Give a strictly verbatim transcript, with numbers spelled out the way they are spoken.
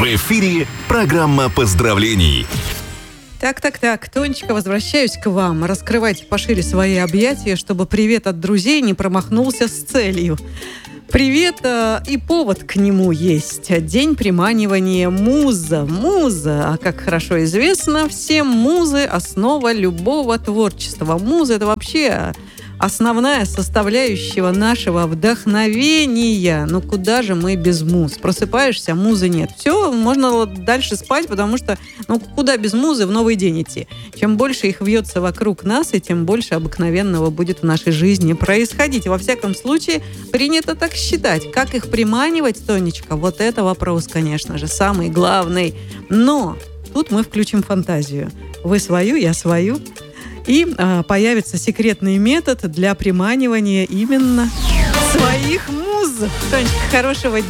В эфире программа поздравлений. Так-так-так, Тонечка, возвращаюсь к вам. Раскрывайте пошире свои объятия, чтобы привет от друзей не промахнулся с целью. Привет, э, и повод к нему есть. День приманивания муза. Муза, а как хорошо известно всем, музы – основа любого творчества. Муза – это вообще основная составляющая нашего вдохновения. Ну куда же мы без муз? Просыпаешься, музы нет. Все, можно дальше спать, потому что ну куда без музы в новый день идти? Чем больше их вьется вокруг нас, и тем больше обыкновенного будет в нашей жизни происходить. Во всяком случае, принято так считать. Как их приманивать, Тонечка? Вот это вопрос, конечно же, самый главный. Но тут мы включим фантазию. Вы свою, я свою. И а, появится секретный метод для приманивания именно своих муз. Тонечка, хорошего дня.